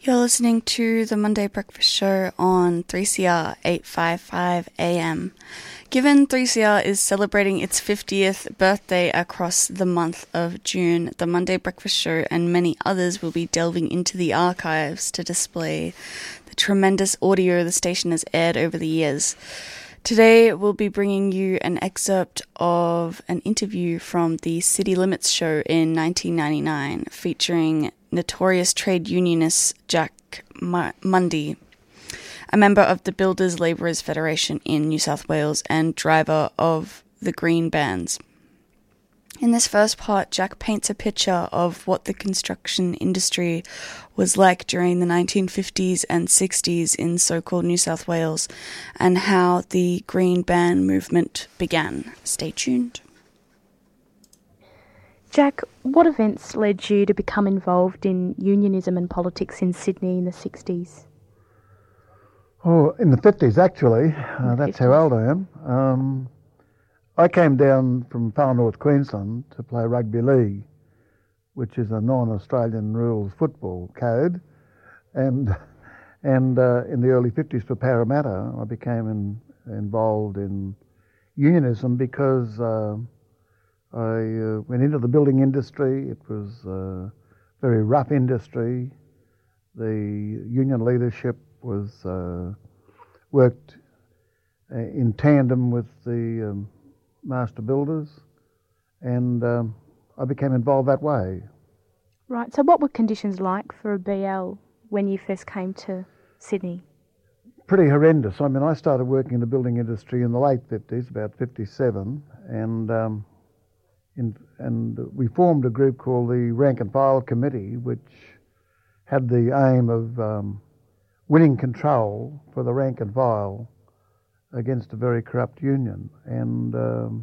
You're listening to the Monday Breakfast Show on 3CR 855 AM. Given 3CR is celebrating its 50th birthday across the month of June, the Monday Breakfast Show and many others will be delving into the archives to display the tremendous audio the station has aired over the years. Today, we'll be bringing you an excerpt of an interview from the City Limits show in 1999, featuring notorious trade unionist Jack Mundey, a member of the Builders Labourers Federation in New South Wales and driver of the Green Bands. In this first part, Jack paints a picture of what the construction industry was like during the 1950s and 60s in so-called New South Wales and how the Green Band movement began. Stay tuned. Jack, what events led you to become involved in unionism and politics in Sydney in the 60s? Oh, in the 50s actually. That's 50s. how old I am. I came down from far north Queensland to play rugby league, which is a non-Australian rules football code, and in the early 50s for Parramatta I became involved in unionism because I went into the building industry. It was a very rough industry. The union leadership was worked in tandem with the master builders, and I became involved that way. Right, so what were conditions like for a BL when you first came to Sydney? Pretty horrendous. I mean, I started working in the building industry in the late 50s, about 57, and we formed a group called the Rank and File Committee, which had the aim of winning control for the rank and file against a very corrupt union. And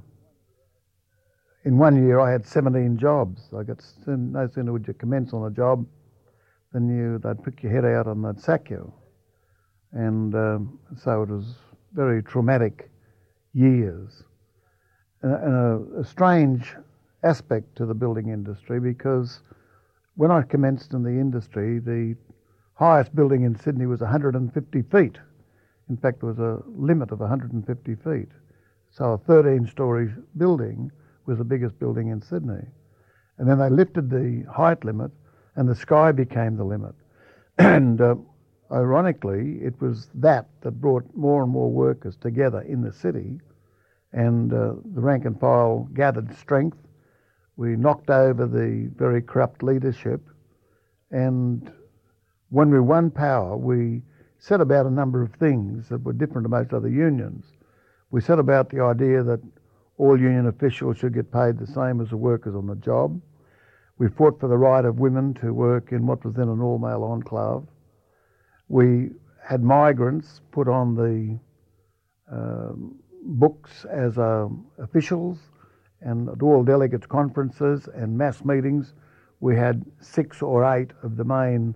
in 1 year I had 17 jobs. No sooner would you commence on a job than they'd pick your head out and they'd sack you. And so it was very traumatic years. And a strange aspect to the building industry, because when I commenced in the industry, the highest building in Sydney was 150 feet. In fact, there was a limit of 150 feet. So a 13-storey building was the biggest building in Sydney. And then they lifted the height limit and the sky became the limit. And ironically, it was that brought more and more workers together in the city, and the rank and file gathered strength. We knocked over the very corrupt leadership, and when we won power, we set about a number of things that were different to most other unions. We set about the idea that all union officials should get paid the same as the workers on the job. We fought for the right of women to work in what was then an all-male enclave. We had migrants put on the books as officials, and at all delegates' conferences and mass meetings we had 6 or 8 of the main